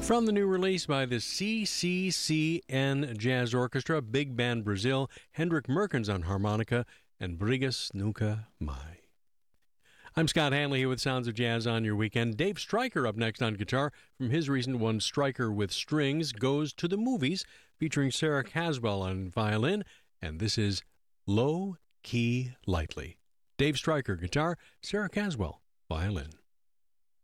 From the new release by the CCCN Jazz Orchestra, Big Band Brazil, Hendrik Merkens on harmonica, and Brigas Nunca Mai. I'm Scott Hanley here with Sounds of Jazz on your weekend. Dave Stryker up next on guitar. From his recent one, Stryker with Strings, Goes to the Movies, featuring Sarah Caswell on violin, and this is Low Key Lightly. Dave Stryker, guitar, Sarah Caswell, violin.